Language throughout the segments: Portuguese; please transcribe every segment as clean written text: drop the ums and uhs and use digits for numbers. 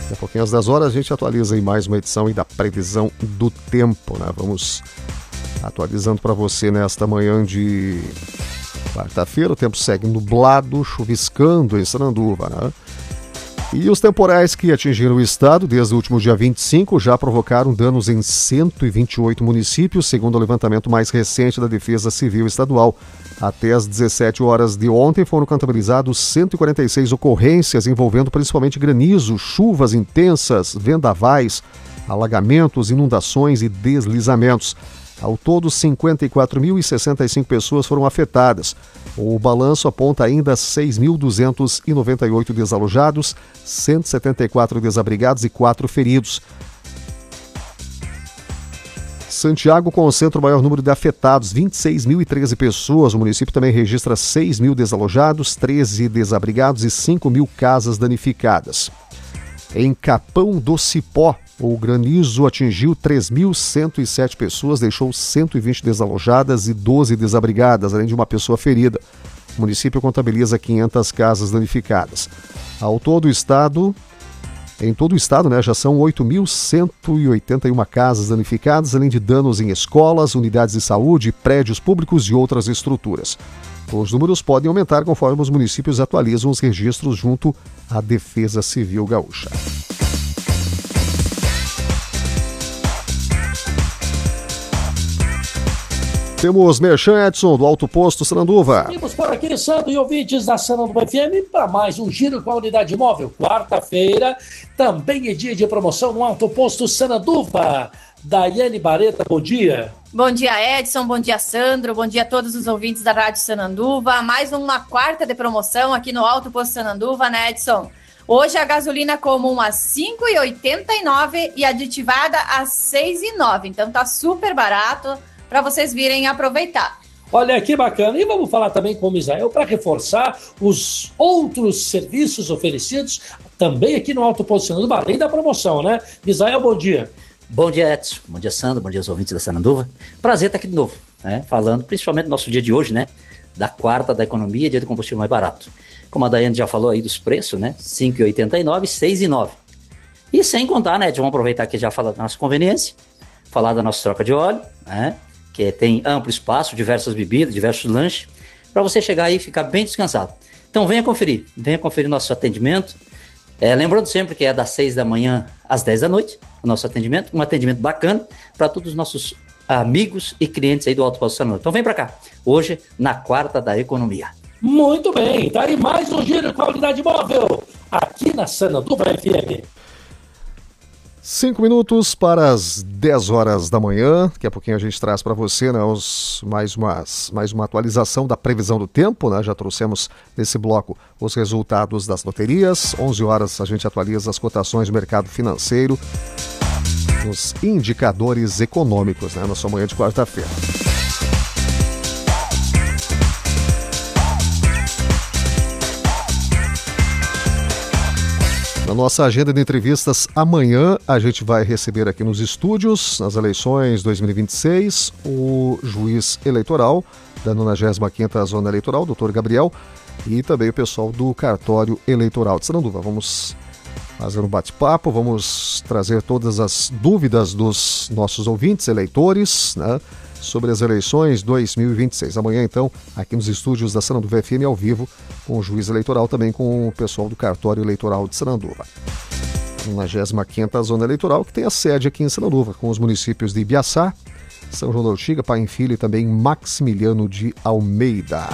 Daqui a pouquinho às 10 horas a gente atualiza aí mais uma edição aí da previsão do tempo, né? Vamos atualizando para você nesta manhã de quarta-feira. O tempo segue nublado, chuviscando em Sananduva, né? E os temporais que atingiram o estado desde o último dia 25 já provocaram danos em 128 municípios, segundo o levantamento mais recente da Defesa Civil Estadual. Até às 17 horas de ontem foram contabilizados 146 ocorrências envolvendo principalmente granizo, chuvas intensas, vendavais, alagamentos, inundações e deslizamentos. Ao todo, 54.065 pessoas foram afetadas. O balanço aponta ainda 6.298 desalojados, 174 desabrigados e 4 feridos. Santiago concentra o maior número de afetados, 26.013 pessoas. O município também registra 6.000 desalojados, 13 desabrigados e 5.000 casas danificadas. Em Capão do Cipó, o granizo atingiu 3.107 pessoas, deixou 120 desalojadas e 12 desabrigadas, além de uma pessoa ferida. O município contabiliza 500 casas danificadas. Em todo o estado, né, já são 8.181 casas danificadas, além de danos em escolas, unidades de saúde, prédios públicos e outras estruturas. Os números podem aumentar conforme os municípios atualizam os registros junto à Defesa Civil Gaúcha. Temos Merchan Edson, do Alto Posto Sananduva. Seguimos por aqui, Sandro e ouvintes da Sananduva FM, para mais um giro com a unidade móvel. Quarta-feira, também é dia de promoção no Alto Posto Sananduva. Daiane Bareta, bom dia. Bom dia, Edson, bom dia, Sandro, bom dia a todos os ouvintes da Rádio Sananduva. Mais uma quarta de promoção aqui no Alto Posto Sananduva, né, Edson? Hoje a gasolina comum a R$ 5,89 e aditivada a R$ 6,09. Então tá super barato para vocês virem aproveitar. Olha que bacana. E vamos falar também com o Misael para reforçar os outros serviços oferecidos também aqui no Alto Posto Sananduva, além da promoção, né? Misael, bom dia. Bom dia, Edson. Bom dia, Sandro. Bom dia aos ouvintes da Sananduva. Prazer estar aqui de novo, né? Falando principalmente do nosso dia de hoje, né? Da quarta da economia, dia do combustível mais barato. Como a Daiane já falou aí dos preços, né? R$ 5,89, R$ 6,09. E sem contar, né? Vamos aproveitar que já fala da nossa conveniência, falar da nossa troca de óleo, né? Que tem amplo espaço, diversas bebidas, diversos lanches, para você chegar aí e ficar bem descansado. Então venha conferir nosso atendimento. Lembrando sempre que é das 6 da manhã às 10 da noite, o nosso atendimento, um atendimento bacana para todos os nossos amigos e clientes aí do Alto Posto Sananduva. Então vem para cá, hoje na quarta da economia. Muito bem, tá aí mais um giro com a unidade móvel, aqui na Sananduva FM. 5 minutos para as 10 horas da manhã. Daqui a pouquinho a gente traz para você, né, mais uma atualização da previsão do tempo, né? Já trouxemos nesse bloco os resultados das loterias. 11 horas a gente atualiza as cotações do mercado financeiro, os indicadores econômicos, né, na sua manhã de quarta-feira. Na nossa agenda de entrevistas, amanhã a gente vai receber aqui nos estúdios, nas eleições 2026, o juiz eleitoral da 95ª Zona Eleitoral, Dr. Gabriel, e também o pessoal do cartório eleitoral de Sananduva. Vamos fazer um bate-papo, vamos trazer todas as dúvidas dos nossos ouvintes, eleitores, né, sobre as eleições 2026. Amanhã, então, aqui nos estúdios da Sananduva FM, ao vivo, com o juiz eleitoral, também com o pessoal do cartório eleitoral de Sananduva. 95ª Zona Eleitoral, que tem a sede aqui em Sananduva, com os municípios de Ibiaçá, São João da Ortiga, Paim Filho e também Maximiliano de Almeida.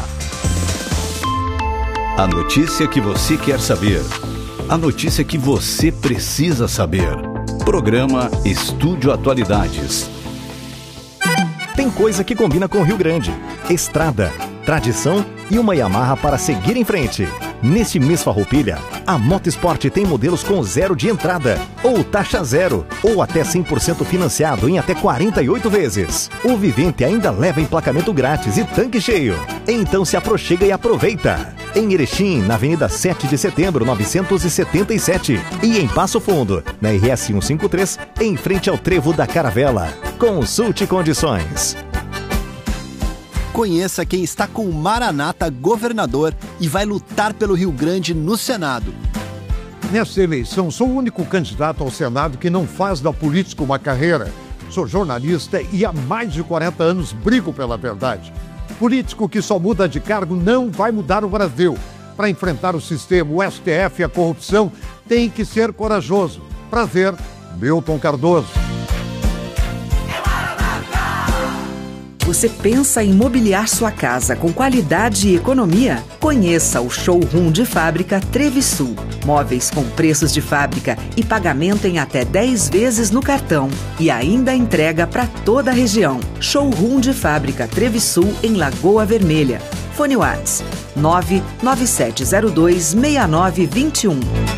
A notícia que você quer saber. A notícia que você precisa saber. Programa Estúdio Atualidades. Tem coisa que combina com o Rio Grande: estrada, tradição e uma Yamaha para seguir em frente. Neste mês Farroupilha, a Motosport tem modelos com zero de entrada, ou taxa zero, ou até 100% financiado em até 48 vezes. O Vivente ainda leva emplacamento grátis e tanque cheio. Então se aproxima e aproveita. Em Erechim, na Avenida 7 de Setembro, 977. E em Passo Fundo, na RS 153, em frente ao Trevo da Caravela. Consulte condições. Conheça quem está com o Maranata governador e vai lutar pelo Rio Grande no Senado. Nesta eleição, sou o único candidato ao Senado que não faz da política uma carreira. Sou jornalista e há mais de 40 anos brigo pela verdade. Político que só muda de cargo não vai mudar o Brasil. Para enfrentar o sistema, o STF e a corrupção, tem que ser corajoso. Prazer, Milton Cardoso. Você pensa em mobiliar sua casa com qualidade e economia? Conheça o Showroom de Fábrica Trevisul. Móveis com preços de fábrica e pagamento em até 10 vezes no cartão. E ainda entrega para toda a região. Showroom de Fábrica Trevisul em Lagoa Vermelha. Fone Whats 997026921.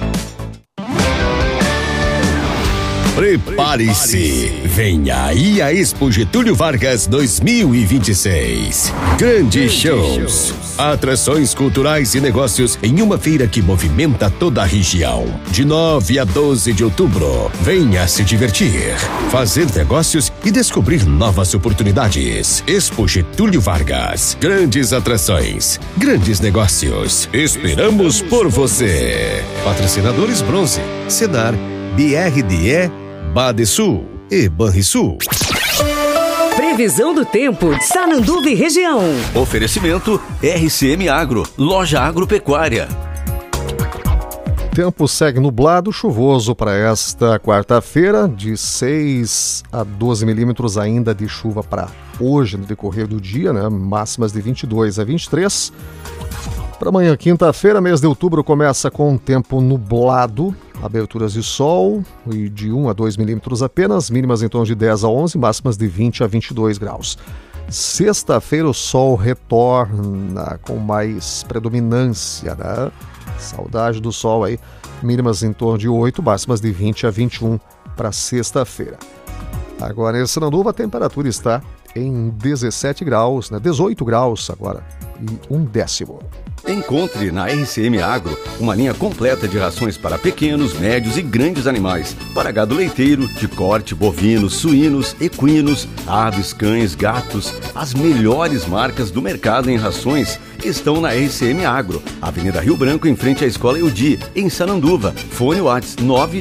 Prepare-se! Vem aí a Expo Getúlio Vargas 2026. Grandes shows, atrações culturais e negócios em uma feira que movimenta toda a região. De 9 a 12 de outubro, venha se divertir, fazer negócios e descobrir novas oportunidades. Expo Getúlio Vargas. Grandes atrações, grandes negócios. Esperamos por você. Patrocinadores Bronze, Senar, BRDE, Badesul e Banrisul. Previsão do tempo de Sananduva e região. Oferecimento RCM Agro, loja agropecuária. Tempo segue nublado, chuvoso para esta quarta-feira, de 6 a 12 milímetros ainda de chuva para hoje, no decorrer do dia, né? Máximas de 22 a 23. Para amanhã, quinta-feira, mês de outubro, começa com tempo nublado, aberturas de sol e de 1 a 2 milímetros apenas, mínimas em torno de 10 a 11, máximas de 20 a 22 graus. Sexta-feira o sol retorna com mais predominância, né? Saudade do sol aí, mínimas em torno de 8, máximas de 20 a 21 para sexta-feira. Agora em Sananduva a temperatura está em 17 graus, né? 18 graus agora e 1/10. Encontre na RCM Agro uma linha completa de rações para pequenos, médios e grandes animais, para gado leiteiro, de corte, bovinos, suínos, equinos, aves, cães, gatos. As melhores marcas do mercado em rações estão na RCM Agro, Avenida Rio Branco, em frente à Escola Eudi, em Sananduva. Fone Whats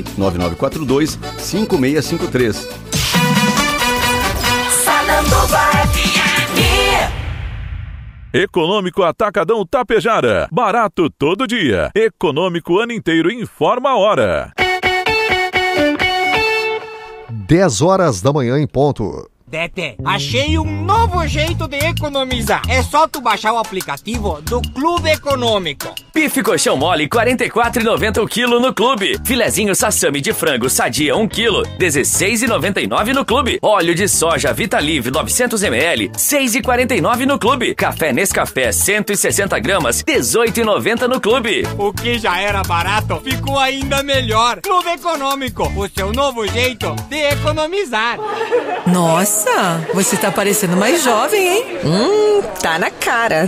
99942-5653. Sananduva FM. Econômico Atacadão Tapejara. Barato todo dia. Econômico ano inteiro. Informa a hora. 10 horas da manhã em ponto. Tete, achei um novo jeito de economizar. É só tu baixar o aplicativo do Clube Econômico. Bife colchão mole, R$ 44,90 o quilo no Clube. Filezinho sassami de frango sadia 1 quilo, R$ 16,99 no Clube. Óleo de soja Vitalive 900 ml, R$ 6,49 no Clube. Café Nescafé 160 gramas, R$ 18,90 no Clube. O que já era barato, ficou ainda melhor. Clube Econômico, o seu novo jeito de economizar. Nossa, você tá parecendo mais jovem, hein? Tá na cara.